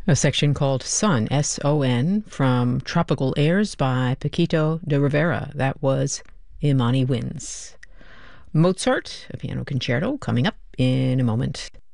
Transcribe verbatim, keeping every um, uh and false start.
A section called Son, S O N, from Tropical Airs by Paquito de Rivera. That was Imani Wins. Mozart, a piano concerto, coming up in a moment.